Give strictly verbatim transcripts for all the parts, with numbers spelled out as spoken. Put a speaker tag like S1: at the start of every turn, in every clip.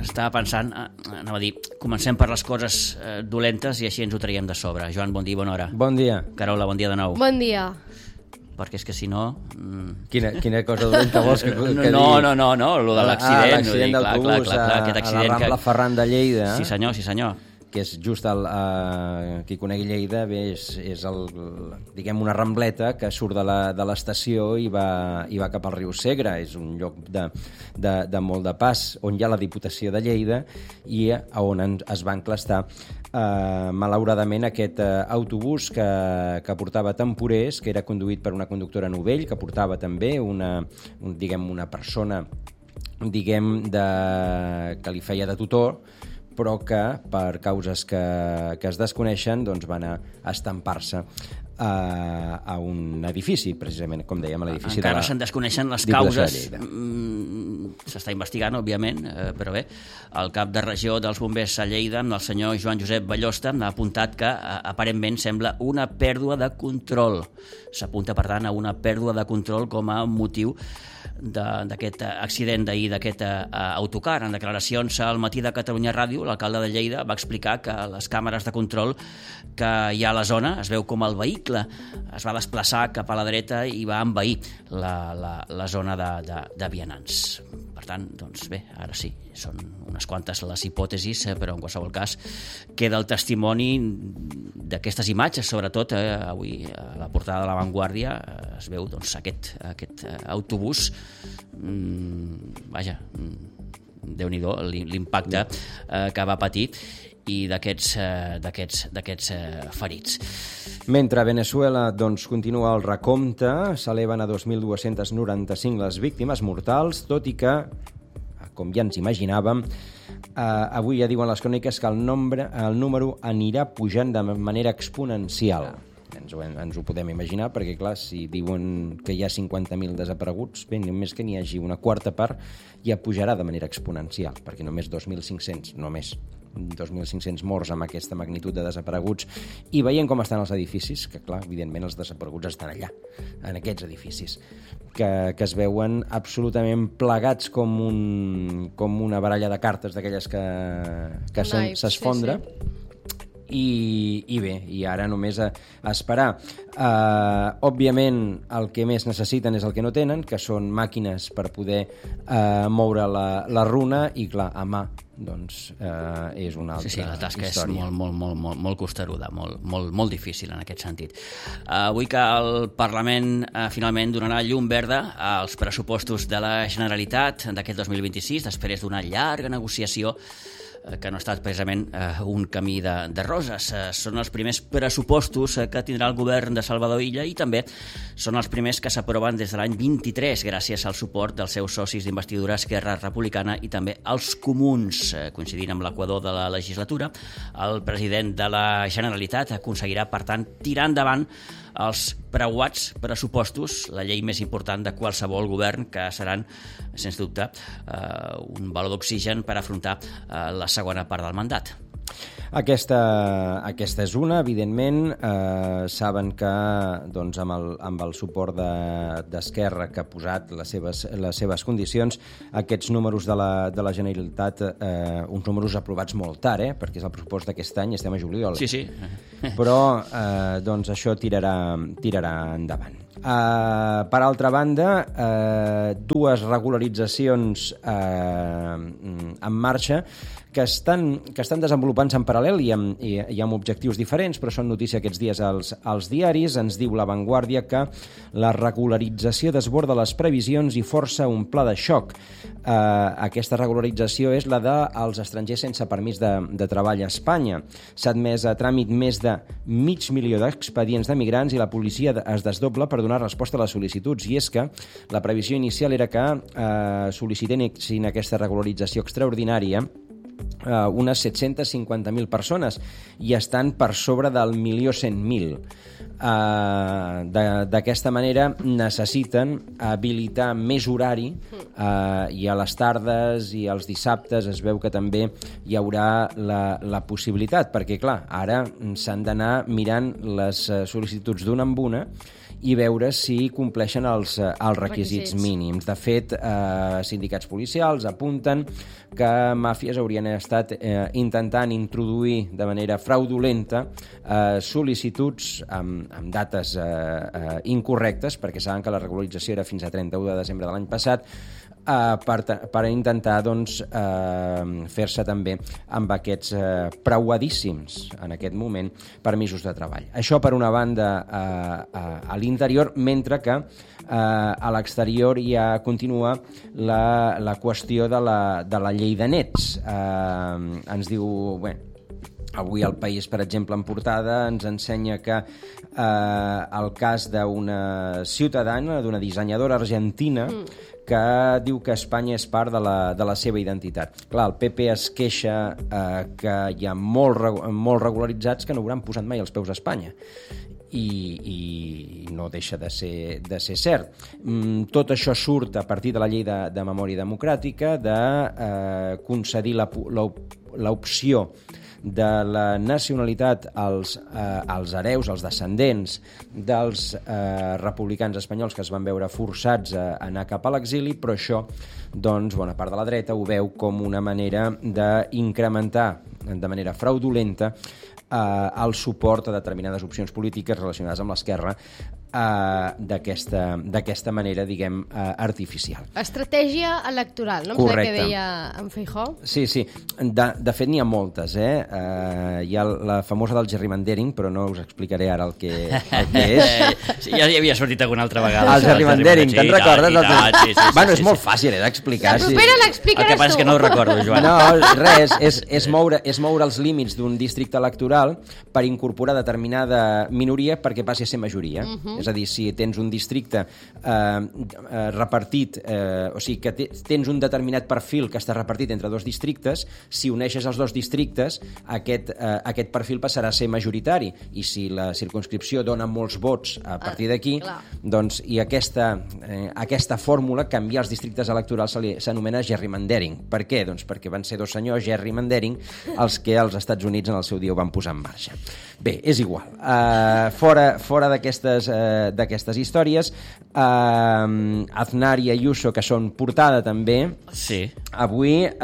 S1: estava pensant, anava a dir, comencem per les coses eh, dolentes i així ens ho traiem de sobre. Joan, bon dia, bona hora.
S2: Bon dia.
S1: Carola, bon dia de nou.
S3: Bon dia.
S1: Perquè és que si no... Mm...
S2: Quina, quina cosa dolenta vols que, que
S1: no,
S2: digui?
S1: No, no, no, no, lo de l'accident.
S2: Ah, l'accident d'autobús a, a la Rambla
S1: que...
S2: Ferran de Lleida.
S1: Sí senyor, sí senyor.
S2: Que és just el, uh, qui conegui Lleida, bé, és, és el, diguem, una rambleta que surt de la, de l'estació i va, i va cap al riu Segre. És un lloc de, de, de molt de pas, on hi ha la Diputació de Lleida i a on es va enclastar uh, malauradament aquest uh, autobús que, que portava temporers, que era conduït per una conductora novell, que portava també una, un, diguem, una persona diguem, de, que li feia de tutor, però que per causes que, que es desconeixen doncs van a estampar-se a, a un edifici, precisament, com dèiem, a l'edifici
S1: Encara
S2: de la...
S1: se'n desconeixen les causes. Mm, s'està investigant, òbviament, eh, però bé, el cap de regió dels bombers a Lleida, el senyor Joan Josep Ballosta, ha apuntat que eh, aparentment sembla una pèrdua de control. S'apunta, per tant, a una pèrdua de control com a motiu d'aquest accident d'ahir d'aquest autocar. En declaracions al Matí de Catalunya Ràdio, l'alcalde de Lleida va explicar que les càmeres de control que hi ha a la zona es veu com el vehicle es va desplaçar cap a la dreta i va envair la, la, la zona de, de, de vianants. Per tant, doncs bé, ara sí, són unes quantes les hipòtesis, però en qualsevol cas queda el testimoni d'aquestes imatges, sobretot eh, avui a la portada de La Vanguardia eh, es veu doncs, aquest, aquest autobús, mm, vaja, Déu-n'hi-do l'impacte eh, que va patir i d'aquests eh, d'aquests d'aquests eh, ferits.
S2: Mentre a Venezuela doncs, continua el recompte, s'eleven a dos mil dos-cents noranta-cinc les víctimes mortals, tot i que, com ja ens imaginàvem, eh, avui ja diuen les cròniques que el, nombre, el número anirà pujant de manera exponencial. Ens ho, ens ho podem imaginar, perquè clar, si diuen que hi ha cinquanta mil desapareguts, bé, només que n'hi hagi una quarta part ja pujarà de manera exponencial, perquè només dos mil cinc-cents, només dos mil cinc-cents morts amb aquesta magnitud de desapareguts, i veient com estan els edificis, que clar, evidentment els desapareguts estan allà, en aquests edificis, que, que es veuen absolutament plegats com, un, com una baralla de cartes d'aquelles que, que s'esfondra. Sí, sí. I, i bé, i ara només a, a esperar. Uh, òbviament, el que més necessiten és el que no tenen, que són màquines per poder uh, moure la, la runa, i clar, a mà, doncs, uh, és una altra
S1: sí, sí, la tasca
S2: història.
S1: És molt, molt, molt, molt, molt costeruda, molt, molt, molt difícil en aquest sentit. Uh, avui que el Parlament uh, finalment donarà llum verda als pressupostos de la Generalitat d'aquest dos mil vint-i-sis, després d'una llarga negociació que no ha estat precisament eh, un camí de, de roses. Eh, són els primers pressupostos eh, que tindrà el govern de Salvador Illa i també són els primers que s'aproven des de l'any vint-i-tres gràcies al suport dels seus socis d'investidura Esquerra Republicana i també els comuns. Eh, coincidint amb l'equador de la legislatura, el president de la Generalitat aconseguirà, per tant, tirar endavant els preuats pressupostos, la llei més important de qualsevol govern, que seran, sens dubte, eh, un baló d'oxigen per afrontar eh, la segona part del mandat.
S2: Aquesta, aquesta és una, evidentment. Eh, saben que doncs, amb, el, amb el suport d'Esquerra, de, que ha posat les seves, les seves condicions, aquests números de la, de la Generalitat, eh, uns números aprovats molt tard, eh, perquè és el pressupost d'aquest any, estem a juliol.
S1: Sí, sí.
S2: Però eh, doncs això tirarà, tirarà endavant. Uh, per altra banda, uh, dues regularitzacions uh, en marxa que estan, que estan desenvolupant-se en paral·lel i amb, i, i amb objectius diferents, però són notícia aquests dies als, als diaris. Ens diu La Vanguardia que la regularització desborda les previsions i força un pla de xoc. Uh, aquesta regularització és la dels estrangers sense permís de, de treball a Espanya. S'ha admès a tràmit més de mig milió d'expedients de migrants i la policia es desdobla per donar resposta a les sol·licituds. I és que la previsió inicial era que eh, sol·licitin aquesta regularització extraordinària Uh, unes set-cents cinquanta mil persones i estan per sobre del milió cent mil. Uh, d'aquesta manera necessiten habilitar més horari uh, i a les tardes i als dissabtes es veu que també hi haurà la, la possibilitat, perquè clar, ara s'han d'anar mirant les uh, sol·licituds d'una en una i veure si compleixen els, els requisits, requisits mínims. De fet, eh, sindicats policials apunten que màfies haurien estat eh, intentant introduir de manera fraudulenta eh, sol·licituds amb, amb dates eh, eh, incorrectes, perquè saben que la regularització era fins a trenta-u de desembre de l'any passat, eh, per, per intentar doncs, eh, fer-se també amb aquests eh, preuadíssims, en aquest moment, permisos de treball. Això, per una banda, eh, a l'interior, mentre que eh, a l'exterior ja continua la, la qüestió de la, de la llei de nets. Eh, ens diu... Bé, avui el País, per exemple, en portada, ens ensenya que eh, el cas d'una ciutadana, d'una dissenyadora argentina, mm. que diu que Espanya és part de la, de la seva identitat. Clar, el P P es queixa eh, que hi ha molt, molt regularitzats que no hauran posat mai els peus a Espanya. I, i no deixa de ser, de ser cert. Mm, tot això surt a partir de la llei de, de memòria democràtica de eh, concedir l'opció de la nacionalitat als, eh, als hereus, als descendents dels eh, republicans espanyols que es van veure forçats a, a anar cap a l'exili, però això, doncs, bona part de la dreta ho veu com una manera d'incrementar de manera fraudulenta eh, el suport a determinades opcions polítiques relacionades amb l'esquerra eh, d'aquesta manera, diguem, eh, artificial.
S3: Estratègia electoral, no?
S2: Correcte.
S3: Que deia en Feijóo.
S2: Sí, sí. De, de fet, n'hi ha moltes, eh? eh? Hi ha la famosa del gerrymandering, però no us explicaré ara el que, el que és.
S1: Eh, sí, ja hi havia sortit alguna altra vegada.
S2: El gerrymandering, te'n recordes?
S1: Sí, sí, sí, sí,
S2: bueno,
S1: sí,
S2: és molt fàcil, eh, d'explicar.
S3: La propera
S2: sí.
S3: l'explicaràs tu.
S1: El que passa és que no ho recordo, Joan.
S2: No, res, és, és, moure, és moure els límits d'un districte electoral per incorporar determinada minoria perquè passi a ser majoria. Uh -huh. És a dir, si tens un districte eh, eh, repartit, eh, o sigui, que tens un determinat perfil que està repartit entre dos districtes, si uneixes els dos districtes, aquest, eh, aquest perfil passarà a ser majoritari. I si la circumscripció dona molts vots a partir d'aquí,
S3: ah,
S2: doncs, i aquesta, eh, aquesta fórmula, canviar els districtes electorals, s'anomena gerrymandering. Per què? Doncs perquè van ser dos senyors gerrymandering els que als Estats Units en el seu dia ho van posar en marxa. Bé, és igual. Uh, fora fora d'aquestes uh, d'aquestes històries, uh, Aznar i Ayuso, que són portada també,
S1: sí.
S2: avui, uh,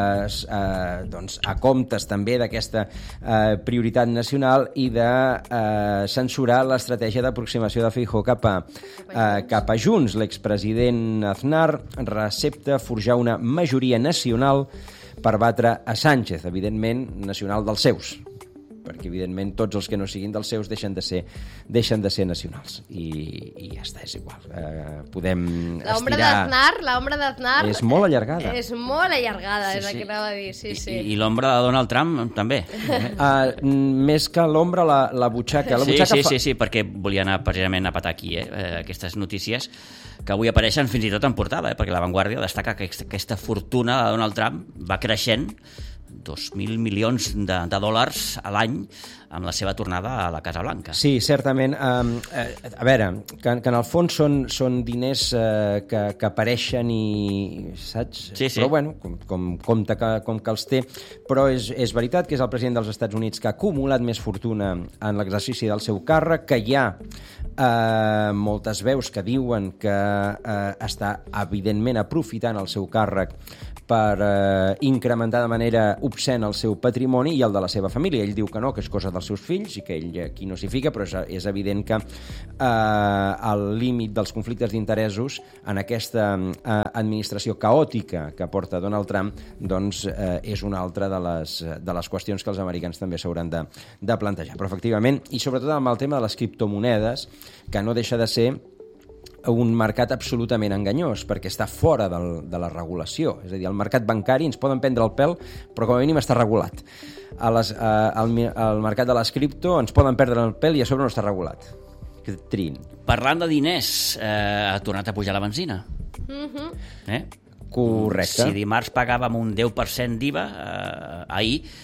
S2: uh, doncs, a comptes també d'aquesta uh, prioritat nacional i de uh, censurar l'estratègia d'aproximació de Feijóo cap a, uh, cap a Junts. L'expresident Aznar recepta forjar una majoria nacional per batre a Sánchez, evidentment nacional dels seus, perquè evidentment tots els que no siguin dels seus deixen de ser, deixen de ser nacionals i, i ja està, és igual. Eh, podem
S3: la ombra
S2: estirar...
S3: d'Aznar, la ombra d'Aznar
S2: és molt allargada.
S3: És molt allargada,
S1: sí,
S3: és
S1: sí.
S3: el que anava a dir, sí, sí.
S1: I, i l'ombra de Donald Trump també.
S2: Uh, més que l'ombra, la, la butxaca. La
S1: sí,
S2: butxaca
S1: sí,
S2: fa...
S1: sí, sí, perquè volia anar precisament a patar aquí, eh, aquestes notícies que avui apareixen fins i tot en portada, eh, perquè La Vanguardia destaca que aquesta fortuna de Donald Trump va creixent dos mil milions de, de dòlars a l'any amb la seva tornada a la Casa Blanca.
S2: Sí, certament. Um, a veure, que, que en el fons són, són diners uh, que, que apareixen i... saps?
S1: Sí, sí.
S2: Però, bueno, com, com, compte que, com que els té. Però és, és veritat que és el president dels Estats Units que ha acumulat més fortuna en l'exercici del seu càrrec, que hi ha uh, moltes veus que diuen que uh, està, evidentment, aprofitant el seu càrrec per eh, incrementar de manera obscena el seu patrimoni i el de la seva família. Ell diu que no, que és cosa dels seus fills i que ell aquí no s'hi fica, però és, és evident que eh, el límit dels conflictes d'interessos en aquesta eh, administració caòtica que porta Donald Trump doncs, eh, és una altra de les, de les qüestions que els americans també s'hauran de, de plantejar. Però efectivament, i sobretot amb el tema de les criptomonedes, que no deixa de ser un mercat absolutament enganyós, perquè està fora del, de la regulació. És a dir, el mercat bancari ens poden prendre el pèl, però com a mínim està regulat. A les, a, al, al mercat de les cripto ens poden perdre el pèl i a sobre no està regulat. Que trin.
S1: Parlant de diners, eh, ha tornat a pujar la benzina.
S3: Mm-hmm.
S1: Eh?
S2: Correcte.
S1: Si dimarts pagàvem un deu per cent d'I V A, eh, ahir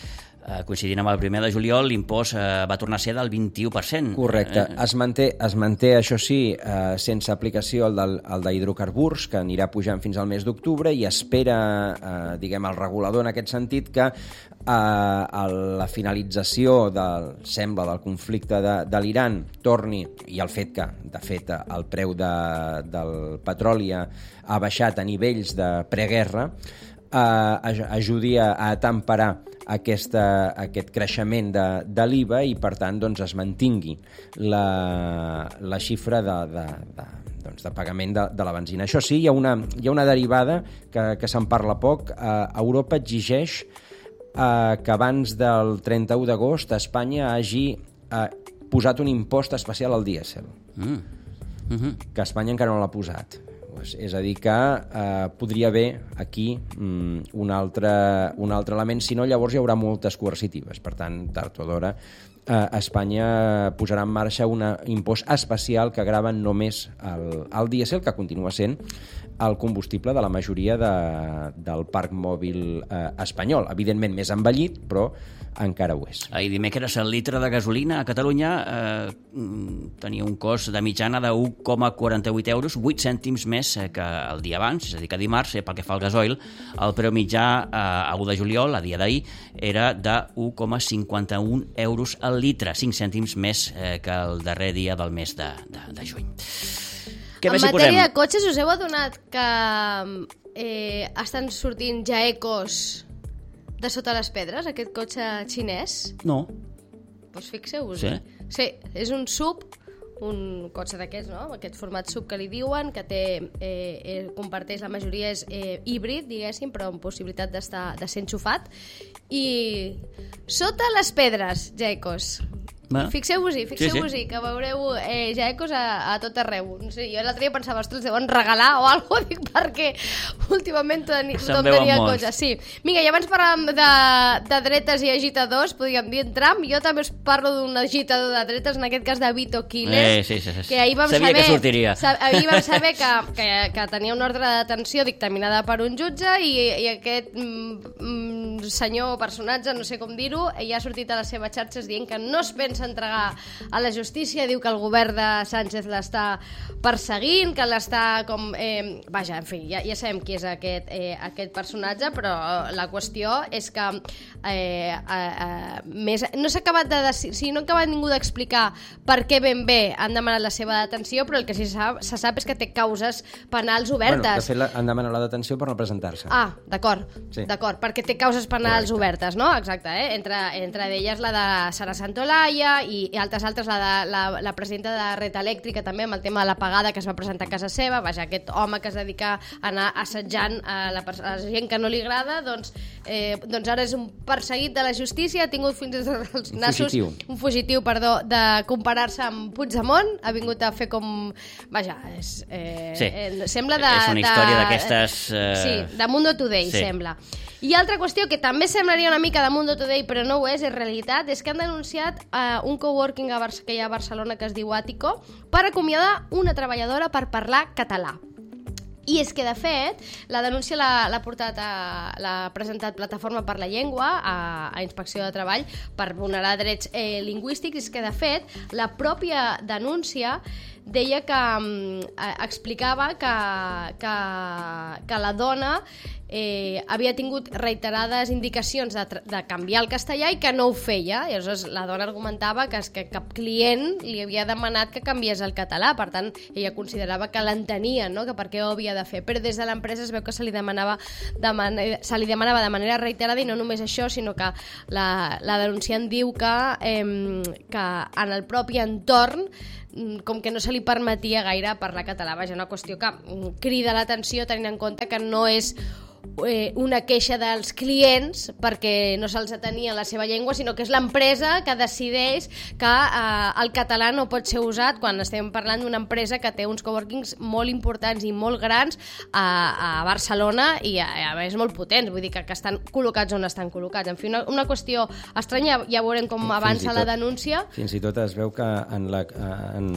S1: eh, coincidint amb el primer de juliol, l'impost eh, va tornar a ser del vint-i-u per cent.
S2: Correcte.
S1: Eh,
S2: Es manté, es manté això sí, eh, sense aplicació el, del, el d'hidrocarburs, que anirà pujant fins al mes d'octubre, i espera, eh, diguem, el regulador en aquest sentit que eh, a la finalització del, sembla, del conflicte de, de l'Iran torni, i el fet que, de fet, el preu de, del petroli ha, ha baixat a nivells de preguerra, eh, ajudi a, a temperar aquesta, aquest creixement de, de l'I V A, i per tant doncs, es mantingui la, la xifra de, de, de, doncs, de pagament de, de la benzina. Això sí, hi ha una, hi ha una derivada que, que se'n parla poc. Eh, Europa exigeix eh, que abans del trenta-u d'agost Espanya hagi eh, posat un impost especial al dièsel,
S1: Mm. Mm-hmm.
S2: que Espanya encara no l'ha posat. Pues, és a dir, que eh, podria haver aquí mm, un, altre, un altre element, si no llavors hi haurà moltes coercitives. Per tant, tard o d'hora, eh, Espanya posarà en marxa un impost especial que grava només el, el dièsel, que continua sent el combustible de la majoria de, del parc mòbil eh, espanyol. Evidentment més envellit, però encara ho és.
S1: Ahir dimecres el litre de gasolina a Catalunya eh, tenia un cost de mitjana de un coma quaranta-vuit euros, vuit cèntims més que el dia abans, és a dir, que dimarts, eh, pel que fa al gasoil, el preu mitjà eh, a u de juliol, a dia d'ahir, era de un coma cinquanta-un euros al litre, cinc cèntims més eh, que el darrer dia del mes de, de, de juny. Què
S3: En
S1: més hi posem?
S3: matèria de cotxes, us heu adonat que eh, estan sortint jaecos de sota les pedres, aquest cotxe xinès?
S1: No.
S3: Doncs fixeu-vos.
S1: Sí?
S3: Sí, és un sub, un cotxe d'aquests, no? Aquest format sub que li diuen, que té, eh, eh, comparteix, la majoria és eh, híbrid, diguéssim, però amb possibilitat d'estar de ser enxufat. I sota les pedres, jaecos.
S1: Va.
S3: Fixeu-vos-hi, fixeu-vos-hi, sí, sí. Que veureu eh, jaecos a, a tot arreu. No sé, jo l'altre dia pensava, ostres, els deuen regalar o alguna cosa, dic, perquè últimament tothom tenia cotxes. Sí. Vinga, ja abans parlàvem de, de dretes i agitadors, podríem dir en tram. Jo també us parlo d'un agitador de dretes, en aquest cas de Vito Quiles,
S1: eh, sí, sí, sí.
S3: que ahir vam
S1: Sabia
S3: saber,
S1: que sortiria.
S3: Sab, ahir vam saber que, que, que tenia una ordre de detenció dictaminada per un jutge, i, i aquest mm, senyor o personatge, no sé com dir-ho, ja ha sortit a les seves xarxes dient que no es pensa entregar a la justícia, diu que el govern de Sánchez l'està perseguint, que l'està com... Eh, vaja, en fi, ja, ja sabem qui és aquest, eh, aquest personatge, però la qüestió és que eh, eh, eh, més, no s'ha acabat de decidir, o sigui, no ha acabat ningú d'explicar per què ben bé han demanat la seva detenció, però el que sí se sap, se sap és que té causes penals obertes.
S2: Bueno, de fet, la, han demanat la detenció per no presentar-se.
S3: Ah, d'acord,
S2: sí. D'acord,
S3: perquè té causes penals
S2: Correcte.
S3: Obertes, no? Exacte, eh? Entre, entre elles la de Sara Santolaya i, i altres altres, la, de, la, la presidenta de Red Elèctrica també, amb el tema de la pagada que es va presentar a casa seva. Vaja, aquest home que es dedica a anar assetjant a la, a la gent que no li agrada, doncs, eh, doncs ara és un perseguit de la justícia, ha tingut fins als nassos...
S2: Fugitiu.
S3: Un fugitiu, perdó, de comparar-se amb Puigdemont, ha vingut a fer com... Vaja, és... Eh,
S1: sí.
S3: eh, sembla de...
S1: És una història d'aquestes...
S3: Eh... Sí, de Mundo Today,
S1: sí.
S3: Sembla. I altra qüestió que també semblaria una mica de Mundo Today, però no ho és, és realitat, és que han denunciat uh, un coworking a Bar- que hi ha a Barcelona que es diu Àtico per acomiadar una treballadora per parlar català. I és que, de fet, la denúncia l'ha portat a, l'ha presentat Plataforma per la Llengua a, a Inspecció de Treball per vulnerar drets eh, lingüístics. I és que, de fet, la pròpia denúncia deia que eh, explicava que, que, que la dona eh, havia tingut reiterades indicacions de, de canviar el castellà i que no ho feia. I llavors la dona argumentava que, que cap client li havia demanat que canviés el català, per tant ella considerava que l'entenia, no? Que per què ho havia de fer, però des de l'empresa es veu que se li demanava de manera, se li demanava de manera reiterada, i no només això, sinó que la, la denunciant diu que, eh, que en el propi entorn com que no se li permetia gaire parlar català. Vaja, una qüestió que crida l'atenció tenint en compte que no és eh, una queixa dels clients perquè no se'ls atenia la seva llengua, sinó que és l'empresa que decideix que eh, el català no pot ser usat, quan estem parlant d'una empresa que té uns coworkings molt importants i molt grans a, a Barcelona i a, a més molt potents, vull dir que, que estan col·locats on estan col·locats. En fi, una, una qüestió estranya, ja veurem com avança tot, la denúncia.
S2: Fins i tot es veu que en la, en,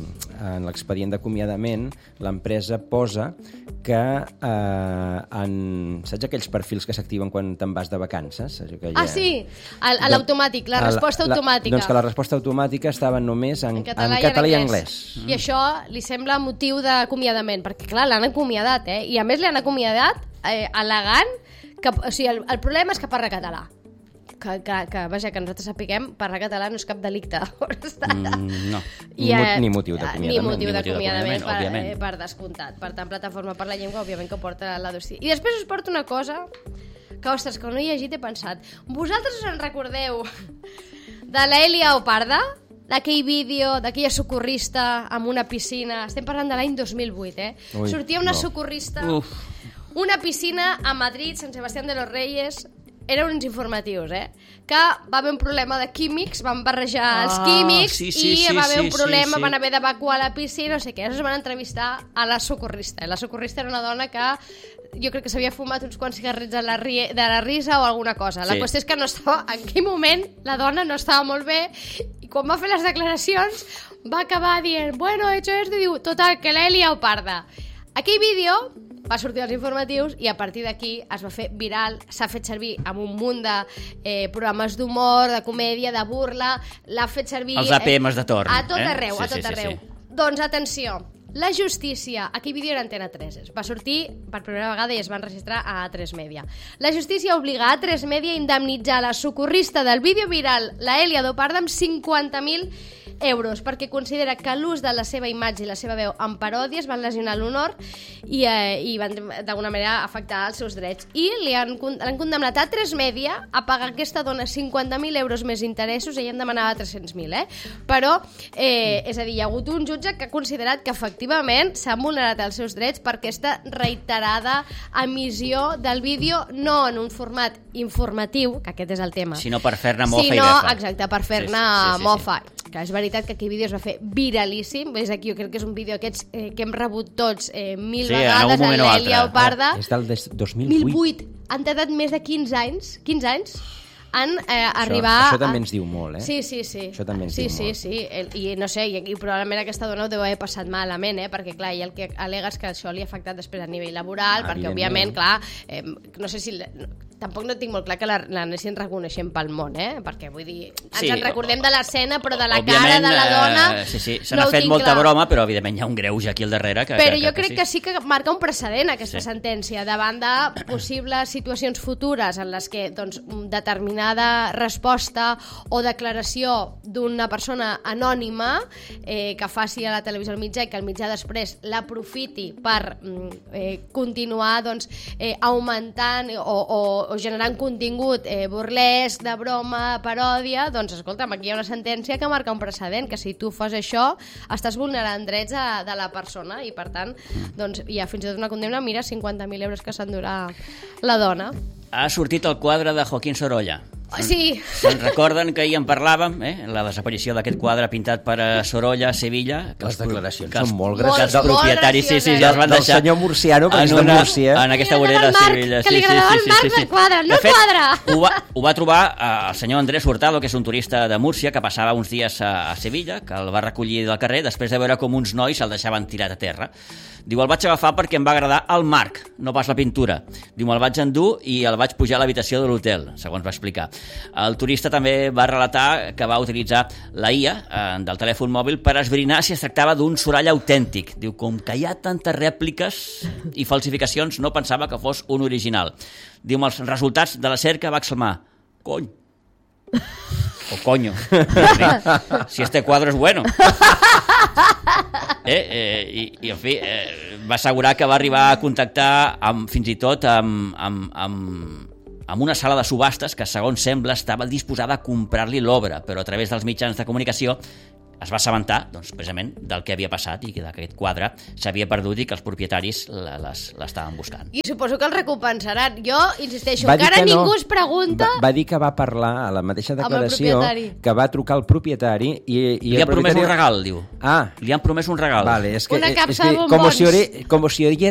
S2: en l'expedient d'acomiadament l'empresa posa que eh, en quan... Saps aquells perfils que s'activen quan te'n vas de vacances? Aquella...
S3: Ah, sí, el, a l'automàtic, la resposta
S2: la,
S3: automàtica.
S2: Doncs que la resposta automàtica estava només en,
S3: en català,
S2: en català i,
S3: i
S2: anglès.
S3: I això li sembla motiu d'acomiadament, perquè clar, l'han acomiadat, eh? I a més li han acomiadat eh, al·legant que, o sigui, el, el problema és que parla català. Que, que, que, vaja, que nosaltres sapiguem, parlar català no és cap delicte.
S1: Mm, no.
S2: I, eh, ni motiu d'acomiadament.
S3: Ni motiu d'acomiadament, per,
S1: òbviament.
S3: eh, per descomptat. Per tant, Plataforma per la Llengua, òbviament, que porta la docència. I després us porto una cosa que, ostres, que no he llegit he pensat. Vosaltres us en recordeu de l'Èlia Oparda? D'aquell vídeo, d'aquella socorrista amb una piscina. Estem parlant de l'any dos mil vuit, eh?
S2: Ui,
S3: Sortia una
S2: no.
S3: socorrista,
S1: Uf.
S3: una piscina a Madrid, Sant Sebastián de los Reyes. Eren uns informatius, eh? Que va haver un problema de químics, van barrejar ah, els químics
S1: sí, sí,
S3: i
S1: sí,
S3: va haver
S1: sí,
S3: un problema,
S1: sí, sí.
S3: van haver d'evacuar la piscina, no sé què. Llavors van entrevistar a la socorrista. La socorrista era una dona que jo crec que s'havia fumat uns quants cigarrets de la, rie, de la risa o alguna cosa. La
S1: Sí.
S3: qüestió és que no estava, en aquell moment la dona no estava molt bé i quan va fer les declaracions va acabar dient, bueno, he hecho esto, i diu, total, que l'Èlia Oparda. Aquell vídeo va sortir als informatius i a partir d'aquí es va fer viral, s'ha fet servir amb un munt de eh, programes d'humor, de comèdia, de burla, l'ha fet servir...
S1: Els A P Ms de torn.
S3: A tot
S1: eh?
S3: arreu,
S1: sí,
S3: a tot
S1: sí, sí,
S3: arreu.
S1: sí.
S3: Doncs atenció, la justícia, aquell vídeo era Antena tres, va sortir per primera vegada i es van registrar a A tres Media. La justícia obliga a A tres Media a indemnitzar la socorrista del vídeo viral, la Èlia Oparda, amb cinquanta mil euros, perquè considera que l'ús de la seva imatge i la seva veu en paròdies van lesionar l'honor i, eh, i van d'alguna manera afectar els seus drets. I li han, han condemnat a A tres Media a pagar aquesta dona cinquanta mil euros més interessos, ella en demanava tres-cents mil, eh? Però, eh, és a dir, hi ha hagut un jutge que ha considerat que efectivament s'han vulnerat els seus drets per aquesta reiterada emissió del vídeo, no en un format informatiu, que aquest és el tema,
S1: Sinó per fer-ne mofa i
S3: sinó,
S1: befa.
S3: exacte, per fer-ne
S1: Sí, sí, sí, sí,
S3: mofa. Que és veritat que aquell vídeo es va fer viralíssim. Ves aquí, jo crec que és un vídeo aquests eh, que hem rebut tots eh, mil
S1: Sí, en
S3: vegades
S1: algun
S3: a
S1: moment o
S3: l'Èlia
S1: altre.
S3: Oparda.
S2: És del des- dos mil
S3: dos mil
S2: vuit.
S3: vuit. Han tardat més de quinze anys, quinze anys en eh,
S2: Això,
S3: arribar...
S2: això també
S3: a...
S2: ens diu molt, eh?
S3: Sí, sí, sí.
S2: Això també ens
S3: sí,
S2: diu
S3: sí,
S2: molt.
S3: sí, sí. I no sé, i, i probablement aquesta dona ho deu haver passat malament, eh? Perquè, clar, ell el que al·lega és que això li ha afectat després a nivell laboral,
S2: Ah,
S3: perquè, òbviament, clar, eh, no sé si... Tampoc no tinc molt clar que l'anessin reconeixent pel món, eh? Perquè, vull dir, ens
S1: Sí,
S3: en recordem de l'escena, però de la
S1: Òbviament,
S3: cara de la dona...
S1: Eh, sí, sí, se
S3: no
S1: n'ha
S3: ho
S1: fet
S3: tinc
S1: molta
S3: clar.
S1: broma, però evidentment hi ha un greuge aquí al darrere. Que,
S3: Però
S1: que,
S3: jo
S1: que,
S3: crec
S1: sí.
S3: que sí que marca un precedent aquesta
S1: Sí.
S3: sentència davant de possibles situacions futures en les que doncs, determinada resposta o declaració d'una persona anònima eh, que faci a la televisió al mitjà i que el mitjà després l'aprofiti per eh, continuar doncs, eh, augmentant o, o, o generant contingut eh, burlesc, de broma, paròdia, doncs escolta'm, aquí hi ha una sentència que marca un precedent, que si tu fas això estàs vulnerant drets de, de la persona i per tant doncs, hi ha fins i tot una condemna, mira, cinquanta mil euros que s'endurà la dona.
S1: Ha sortit el quadre de Joaquín Sorolla.
S3: Sí.
S1: Se'n recorden que ahir en parlàvem, eh? La desaparició d'aquest quadre pintat per a Sorolla, a Sevilla. Que
S2: Les
S1: els-
S2: declaracions
S1: que els-
S2: són molt
S1: que els
S3: gracioses.
S1: propietaris, sí, sí, ja es van
S2: Del
S1: deixar...
S2: senyor Murciano, perquè
S1: en
S2: és de
S1: una-
S2: Múrcia.
S1: En aquesta
S3: Que li
S1: vorera
S3: agradava
S1: de
S3: el Marc,
S1: Sevilla.
S3: que li agradava el Marc del quadre, no
S1: De
S3: el
S1: fet,
S3: quadre.
S1: Ho va, ho va trobar eh, el senyor Andrés Hurtado, que és un turista de Múrcia, que passava uns dies a, a Sevilla, que el va recollir del carrer, després de veure com uns nois el deixaven tirat a terra. Diu, el vaig agafar perquè em va agradar el marc, no pas la pintura. Diu, me'l vaig endur i el vaig pujar a l'habitació de l'hotel, segons va explicar. El turista també va relatar que va utilitzar la I A eh, del telèfon mòbil per esbrinar si es tractava d'un Soralla autèntic. Diu, com que hi ha tantes rèpliques i falsificacions, no pensava que fos un original. Diu, amb els resultats de la cerca va exclamar, cony, o coño, si este cuadro es bueno. Eh, eh, i, i, en fi, eh, va assegurar que va arribar a contactar amb, fins i tot amb, amb, amb, amb una sala de subhastes que, segons sembla, estava disposada a comprar-li l'obra, però a través dels mitjans de comunicació es va assabentar, doncs, precisament, del que havia passat i que d'aquest quadre s'havia perdut i que els propietaris l'estaven buscant.
S3: I suposo que el recompensaran. Jo, insisteixo,
S2: Va dir
S3: encara
S2: que no.
S3: ningú es pregunta...
S2: Va, va dir que va parlar a la mateixa
S3: el
S2: declaració,
S3: propietari.
S2: que va trucar al propietari i, i
S1: Li
S2: el
S1: han promès
S2: propietari...
S1: un regal, diu.
S2: Ah,
S1: Li han promès un regal.
S2: vale, és que,
S3: Una
S2: és
S3: capsa
S2: que
S3: de
S2: com
S3: bombons.
S2: si, ore, com si